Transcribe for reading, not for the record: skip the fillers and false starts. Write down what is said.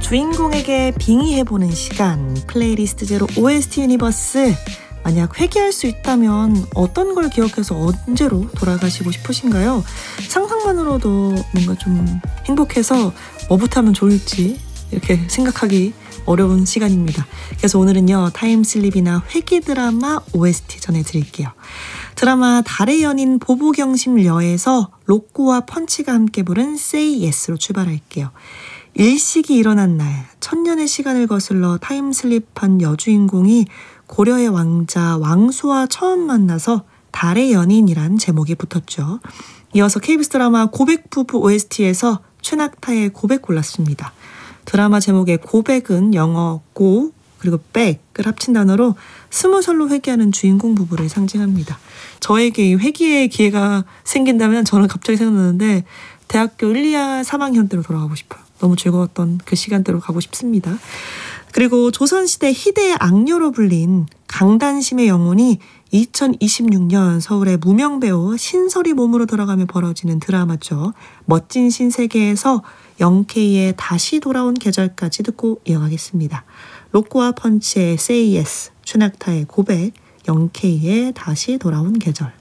주인공에게 빙의해보는 시간, 플레이리스트 제로 OST 유니버스. 만약 회귀할 수 있다면 어떤 걸 기억해서 언제로 돌아가시고 싶으신가요? 상상만으로도 뭔가 좀 행복해서 뭐부터 하면 좋을지 이렇게 생각하기 어려운 시간입니다. 그래서 오늘은요, 타임슬립이나 회귀 드라마 OST 전해드릴게요. 드라마 달의 연인 보보경심녀에서 로꼬와 펀치가 함께 부른 Say Yes로 출발할게요. 일식이 일어난 날, 천년의 시간을 거슬러 타임슬립한 여주인공이 고려의 왕자 왕수와 처음 만나서 달의 연인이란 제목이 붙었죠. 이어서 KBS 드라마 고백부부 OST에서 최낙타의 고백 골랐습니다. 드라마 제목의 고백은 영어 go 그리고 back을 합친 단어로 20살로 회귀하는 주인공 부부를 상징합니다. 저에게 이 회귀의 기회가 생긴다면 저는 갑자기 생각나는데 대학교 1, 2학 3학년 때로 돌아가고 싶어요. 너무 즐거웠던 그 시간대로 가고 싶습니다. 그리고 조선시대 희대의 악녀로 불린 강단심의 영혼이 2026년 서울의 무명배우 신설이 몸으로 들어가며 벌어지는 드라마죠. 멋진 신세계에서 영케이의 다시 돌아온 계절까지 듣고 이어가겠습니다. 로꼬와 펀치의 Say Yes, 최낙타의 고백, 영케이의 다시 돌아온 계절.